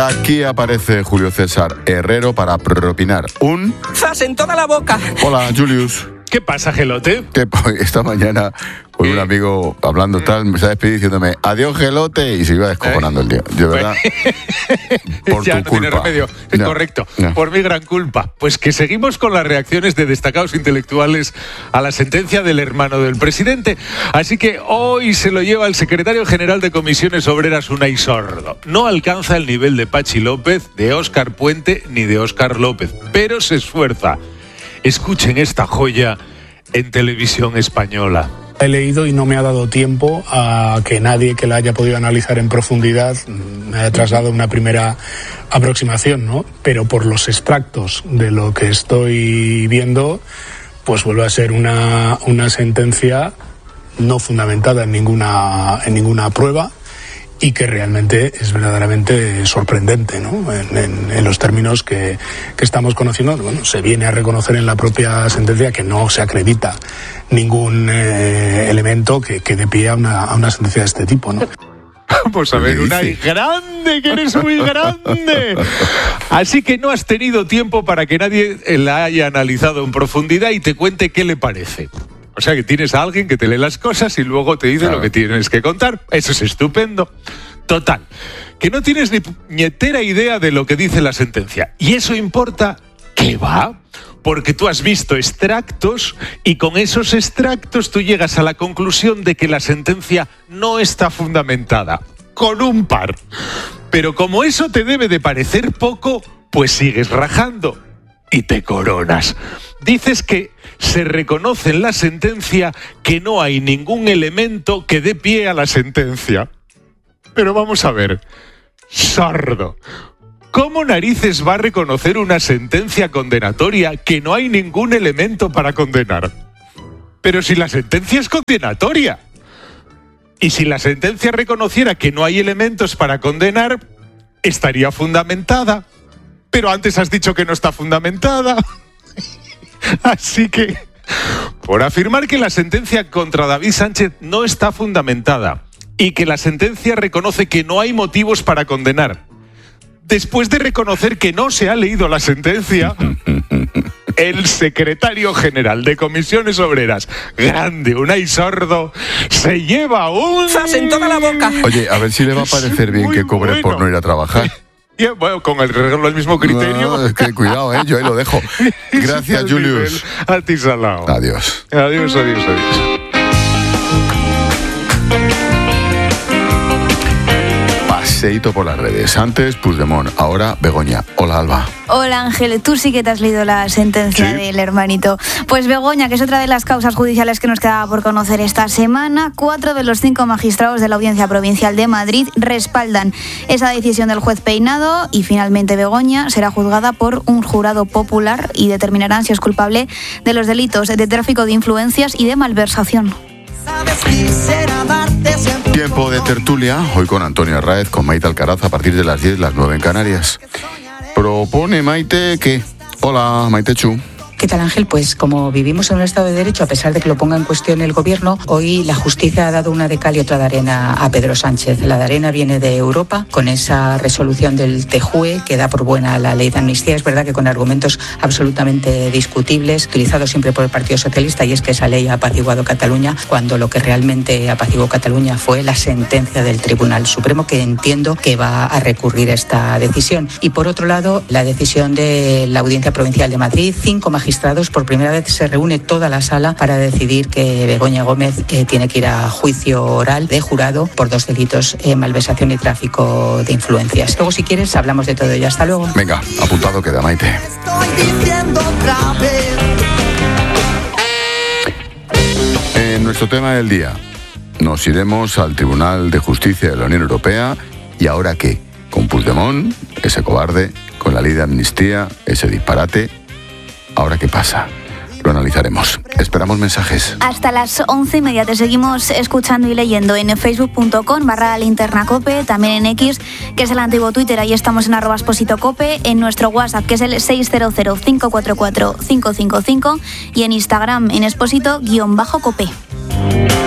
Aquí aparece Julio César Herrero para propinar un... ¡Zas en toda la boca! Hola, Julius. ¿Qué pasa, Gelote? Que esta mañana con un amigo hablando tal, me está despidiendo diciéndome adiós, Gelote, y se iba descojonando el día. De verdad, por ya tu no culpa. Tiene remedio. Es correcto. No. Por mi gran culpa. Pues que seguimos con las reacciones de destacados intelectuales a la sentencia del hermano del presidente. Así que hoy se lo lleva el secretario general de Comisiones Obreras, Unai Sordo. No alcanza el nivel de Pachi López, de Óscar Puente ni de Óscar López, pero se esfuerza. Escuchen esta joya en Televisión Española. He leído y no me ha dado tiempo a que nadie que la haya podido analizar en profundidad me haya trasladado una primera aproximación, ¿no? Pero por los extractos de lo que estoy viendo, pues vuelve a ser una sentencia no fundamentada en ninguna prueba y que realmente es verdaderamente sorprendente, ¿no? En los términos que estamos conociendo. Bueno, se viene a reconocer en la propia sentencia que no se acredita ningún elemento que dé pie a una sentencia de este tipo, ¿no? Vamos a ver, Unai, grande, que eres muy grande. Así que no has tenido tiempo para que nadie la haya analizado en profundidad y te cuente qué le parece. O sea, que tienes a alguien que te lee las cosas y luego te dice lo que tienes que contar. Eso es estupendo. Total, que no tienes ni puñetera idea de lo que dice la sentencia. ¿Y eso importa? ¿Qué va? Porque tú has visto extractos y con esos extractos tú llegas a la conclusión de que la sentencia no está fundamentada. Con un par. Pero como eso te debe de parecer poco, pues sigues rajando. Y te coronas. Dices que se reconoce en la sentencia que no hay ningún elemento que dé pie a la sentencia. Pero vamos a ver, Sordo, ¿cómo narices va a reconocer una sentencia condenatoria que no hay ningún elemento para condenar? Pero si la sentencia es condenatoria. Y si la sentencia reconociera que no hay elementos para condenar, estaría fundamentada. Pero antes has dicho que no está fundamentada. Así que, por afirmar que la sentencia contra David Sánchez no está fundamentada y que la sentencia reconoce que no hay motivos para condenar, después de reconocer que no se ha leído la sentencia, el secretario general de Comisiones Obreras, grande, Unai Sordo, se lleva un... ¡Zas en toda la boca! Oye, a ver si le va a parecer bien que cobre por no ir a trabajar. Y bueno, con el mismo criterio. No, es que cuidado, yo ahí lo dejo. Gracias, Julius. A ti, Salao. Adiós. Adiós, adiós, adiós. Paseíto por las redes. Antes, Puigdemont. Ahora, Begoña. Hola, Alba. Hola, Ángel. Tú sí que te has leído la sentencia del hermanito. Pues Begoña, que es otra de las causas judiciales que nos quedaba por conocer esta semana, 4 de los 5 magistrados de la Audiencia Provincial de Madrid respaldan esa decisión del juez Peinado y finalmente Begoña será juzgada por un jurado popular y determinarán si es culpable de los delitos de tráfico de influencias y de malversación. Tiempo de tertulia, hoy con Antonio Arráez, con Maite Alcaraz a partir de las 10, las 9 en Canarias. Propone Maite que... Hola, Maite Chu. ¿Qué tal, Ángel? Pues como vivimos en un Estado de Derecho, a pesar de que lo ponga en cuestión el Gobierno, hoy la justicia ha dado una de cal y otra de arena a Pedro Sánchez. La de arena viene de Europa, con esa resolución del TJUE que da por buena la ley de amnistía. Es verdad que con argumentos absolutamente discutibles, utilizados siempre por el Partido Socialista, y es que esa ley ha apaciguado Cataluña, cuando lo que realmente apaciguó Cataluña fue la sentencia del Tribunal Supremo, que entiendo que va a recurrir esta decisión. Y por otro lado, la decisión de la Audiencia Provincial de Madrid, 5 magistrados, por primera vez se reúne toda la sala para decidir que Begoña Gómez tiene que ir a juicio oral de jurado por 2 delitos, malversación y tráfico de influencias. Luego, si quieres, hablamos de todo ello. Hasta luego. Venga, apuntado queda, Maite. En nuestro tema del día, nos iremos al Tribunal de Justicia de la Unión Europea. ¿Y ahora qué? Con Puigdemont, ese cobarde, con la ley de amnistía, ese disparate. ¿Ahora qué pasa? Lo analizaremos. Esperamos mensajes. Hasta las 11:30 te seguimos escuchando y leyendo en facebook.com/linternacope, también en X, que es el antiguo Twitter, ahí estamos en @expositocope, en nuestro WhatsApp, que es el 600-544-555, y en Instagram en exposito_cope.